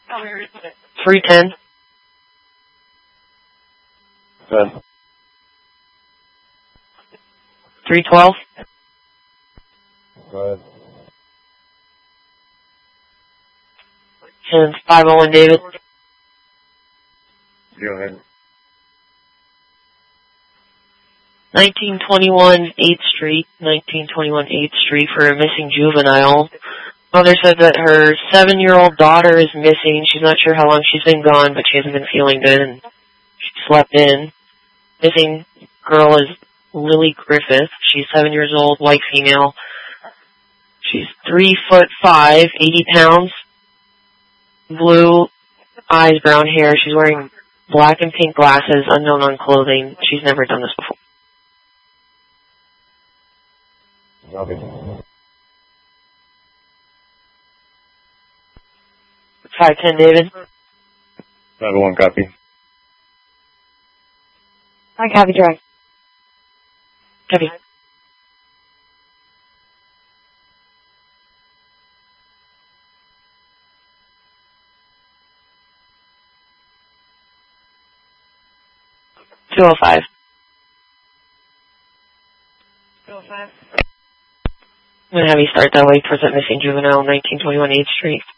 310. Good. 312. Good. And 501 David. Go ahead. 1921 8th Street, 1921 8th Street for a missing juvenile. Mother said that her 7-year-old daughter is missing. She's not sure how long she's been gone, but she hasn't been feeling good and she slept in. Missing girl is Lily Griffith. She's 7 years old, white female. She's 3'5", 80 pounds, blue eyes, brown hair. She's wearing black and pink glasses, unknown on clothing. She's never done this before. Okay. 510 David. 501 copy. I copy direct. Copy. Two 205. 205. I'm going to have you start that way towards that missing juvenile, 1921 8th Street.